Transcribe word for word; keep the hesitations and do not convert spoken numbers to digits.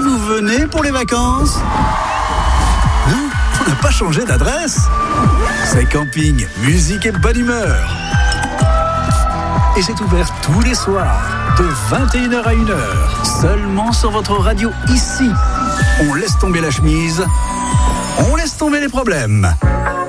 vous venez pour les vacances? Non, on n'a pas changé d'adresse. C'est camping, musique et bonne humeur. Et c'est ouvert tous les soirs, de vingt et une heures à une heure, seulement sur votre radio ici. On laisse tomber la chemise, on laisse tomber les problèmes.